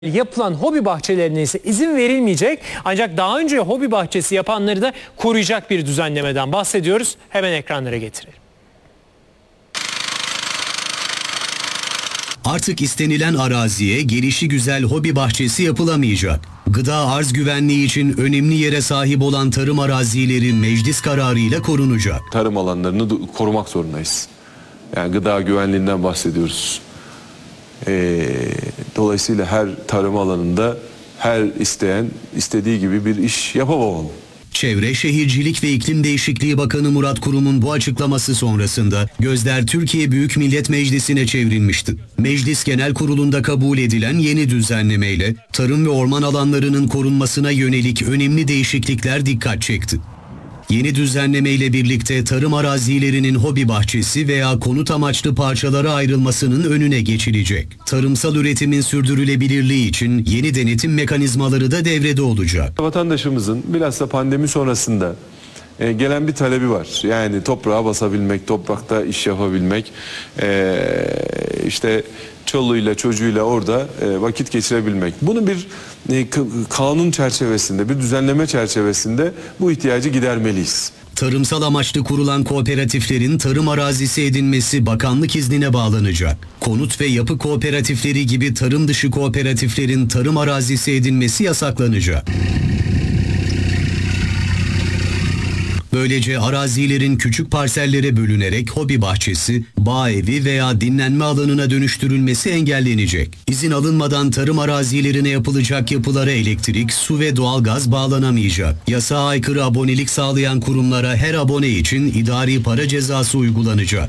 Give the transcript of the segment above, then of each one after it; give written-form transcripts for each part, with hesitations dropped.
Yapılan hobi bahçelerine ise izin verilmeyecek, ancak daha önce hobi bahçesi yapanları da koruyacak bir düzenlemeden bahsediyoruz. Hemen ekranlara getirelim. Artık istenilen araziye gelişigüzel hobi bahçesi yapılamayacak. Gıda arz güvenliği için önemli yere sahip olan tarım arazileri meclis kararıyla korunacak. Tarım alanlarını korumak zorundayız. Yani gıda güvenliğinden bahsediyoruz. Dolayısıyla her tarım alanında her isteyen istediği gibi bir iş yapamamalı. Çevre, Şehircilik ve İklim Değişikliği Bakanı Murat Kurum'un bu açıklaması sonrasında gözler Türkiye Büyük Millet Meclisi'ne çevrilmişti. Meclis Genel Kurulu'nda kabul edilen yeni düzenlemeyle tarım ve orman alanlarının korunmasına yönelik önemli değişiklikler dikkat çekti. Yeni düzenlemeyle birlikte tarım arazilerinin hobi bahçesi veya konut amaçlı parçalara ayrılmasının önüne geçilecek. Tarımsal üretimin sürdürülebilirliği için yeni denetim mekanizmaları da devrede olacak. Vatandaşımızın bilhassa pandemi sonrasında gelen bir talebi var. Yani toprağa basabilmek, toprakta iş yapabilmek, işte çoluğuyla çocuğuyla orada vakit geçirebilmek. Bunu bir kanun çerçevesinde, bir düzenleme çerçevesinde bu ihtiyacı gidermeliyiz. Tarımsal amaçlı kurulan kooperatiflerin tarım arazisi edinmesi bakanlık iznine bağlanacak. Konut ve yapı kooperatifleri gibi tarım dışı kooperatiflerin tarım arazisi edinmesi yasaklanacak. Böylece arazilerin küçük parsellere bölünerek hobi bahçesi, bağ evi veya dinlenme alanına dönüştürülmesi engellenecek. İzin alınmadan tarım arazilerine yapılacak yapılara elektrik, su ve doğalgaz bağlanamayacak. Yasağa aykırı abonelik sağlayan kurumlara her abone için idari para cezası uygulanacak.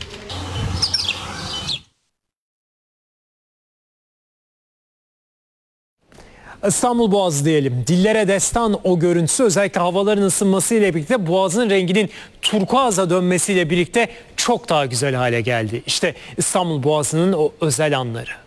İstanbul Boğazı diyelim. Dillere destan o görüntüsü, özellikle havaların ısınmasıyla birlikte Boğaz'ın renginin turkuaza dönmesiyle birlikte çok daha güzel hale geldi. İşte İstanbul Boğazı'nın o özel anları.